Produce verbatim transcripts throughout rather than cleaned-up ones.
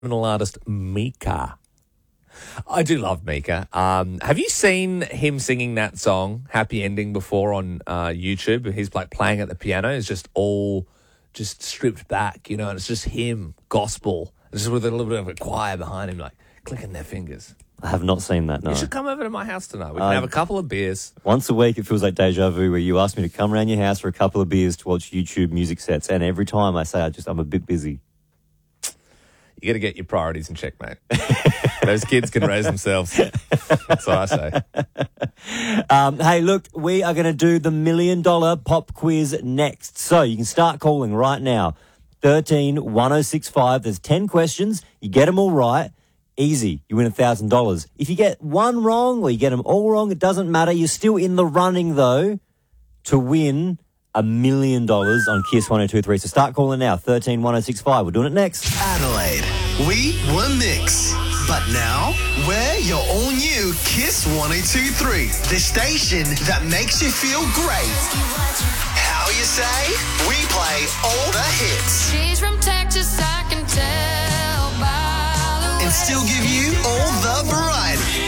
criminal artist Mika. I do love Mika. Um, have you seen him singing that song, Happy Ending, before on uh, YouTube? He's like playing at the piano. It's just all just stripped back, you know, and it's just him, gospel, just with a little bit of a choir behind him, like clicking their fingers. I have not seen that, no. You should come over to my house tonight. We can Uh, have a couple of beers. Once a week, it feels like deja vu, where you ask me to come around your house for a couple of beers to watch YouTube music sets, and every time I say I just I'm a bit busy. You got to get your priorities in check, mate. Those kids can raise themselves. That's what I say. Um, hey, look, we are going to do the million dollar pop quiz next. So you can start calling right now. thirteen one oh six five. There's ten questions. You get them all right. Easy. You win one thousand dollars. If you get one wrong or you get them all wrong, it doesn't matter. You're still in the running, though, to win a million dollars on Kiss one oh two three. So start calling now. thirteen one oh six five. We're doing it next. Adelaide, we were Mix. But now, we're your all-new Kiss one oh two three, the station that makes you feel great. How you say? We play all the hits. She's from Texas, I can tell by the way. And still give you all the variety.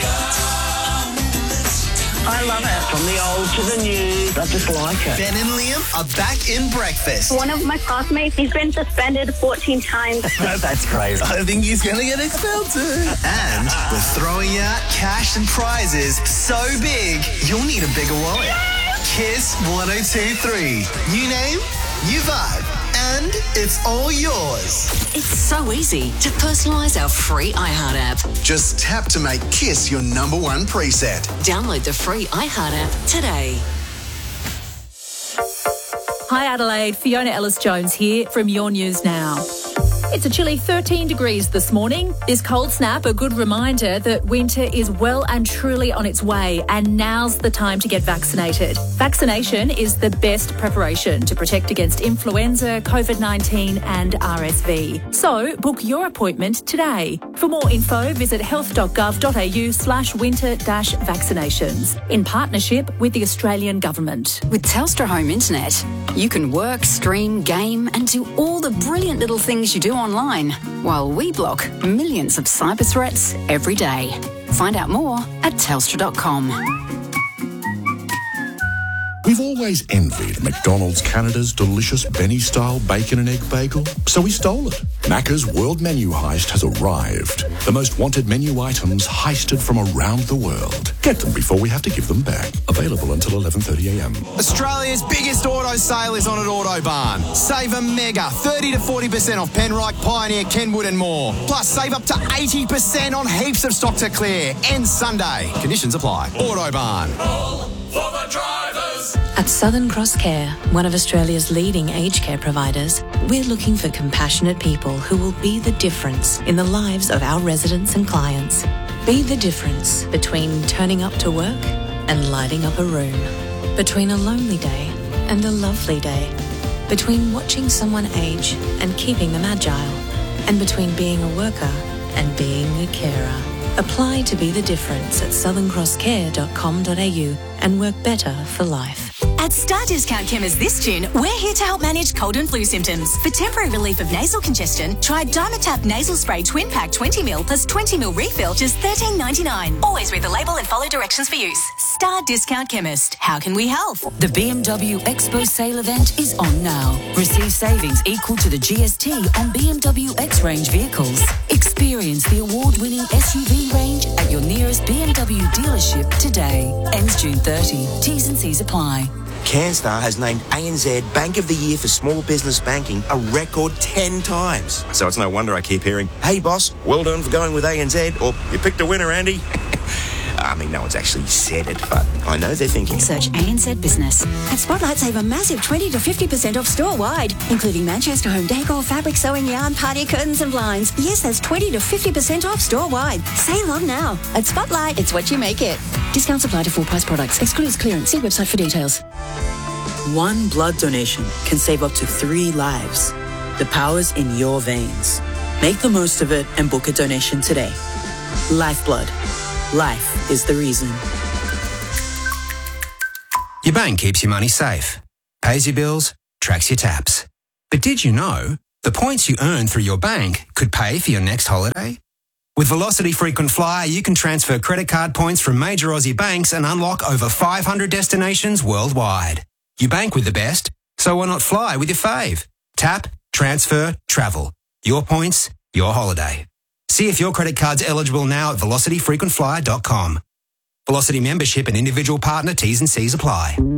I love it. From the old to the new. I just like it. Ben and Liam are back in breakfast. One of my classmates, he's been suspended fourteen times. That's crazy. I think he's going to get expelled too. And we're throwing out cash and prizes so big, you'll need a bigger wallet. Kiss one oh two three. New name, new vibe. And it's all yours. It's so easy to personalise our free iHeart app. Just tap to make Kiss your number one preset. Download the free iHeart app today. Hi Adelaide, Fiona Ellis-Jones here from Your News Now. It's a chilly thirteen degrees this morning. This cold snap, a good reminder that winter is well and truly on its way, and now's the time to get vaccinated. Vaccination is the best preparation to protect against influenza, COVID nineteen and R S V. So book your appointment today. For more info, visit health.gov.au slash winter dash vaccinations in partnership with the Australian Government. With Telstra Home Internet, you can work, stream, game and do all the brilliant little things you do online, while we block millions of cyber threats every day. Find out more at telstra dot com. We've always envied McDonald's Canada's delicious Benny-style bacon and egg bagel, so we stole it. Macca's World Menu Heist has arrived. The most wanted menu items heisted from around the world. Get them before we have to give them back. Available until eleven thirty a m. Australia's biggest auto sale is on at Autobarn. Save a mega thirty to forty percent off Penrite, Pioneer, Kenwood and more. Plus save up to eighty percent on heaps of stock to clear. Ends Sunday. Conditions apply. Autobarn. All for the drivers. At Southern Cross Care, one of Australia's leading aged care providers, we're looking for compassionate people who will be the difference in the lives of our residents and clients. Be the difference between turning up to work and lighting up a room. Between a lonely day and a lovely day. Between watching someone age and keeping them agile. And between being a worker and being a carer. Apply to be the difference at southern cross care dot com dot a u and work better for life. At Star Discount Chemist this June, we're here to help manage cold and flu symptoms. For temporary relief of nasal congestion, try Dimetapp Nasal Spray Twin Pack twenty mil plus twenty mil refill, just thirteen ninety-nine. Always read the label and follow directions for use. Star Discount Chemist. How can we help? The B M W Expo sale event is on now. Receive savings equal to the G S T on B M W X-Range vehicles. Experience the award-winning S U V range at your nearest B M W dealership today. Ends June thirtieth. T's and C's apply. CanStar has named A N Z Bank of the Year for Small Business Banking a record ten times. So it's no wonder I keep hearing, hey boss, well done for going with A N Z, or you picked a winner, Andy. I mean, no one's actually said it, but I know they're thinking. Search A N Z Business. At Spotlight, save a massive twenty to fifty percent off store-wide, including Manchester home decor, fabric, sewing, yarn, party curtains and blinds. Yes, that's twenty to fifty percent off store-wide. Save on now. At Spotlight, it's what you make it. Discounts apply to full-price products. Excludes clearance. See website for details. One blood donation can save up to three lives. The power's in your veins. Make the most of it and book a donation today. Lifeblood. Life is the reason. Your bank keeps your money safe, pays your bills, tracks your taps. But did you know The points you earn through your bank could pay for your next holiday. With Velocity Frequent Flyer, you can transfer credit card points from major Aussie banks and unlock over five hundred destinations worldwide. You bank with the best, so why not fly with your fave? Tap, transfer, travel. Your points, your holiday. See if your credit card's eligible now at velocity frequent flyer dot com. Velocity membership and individual partner T's and C's apply.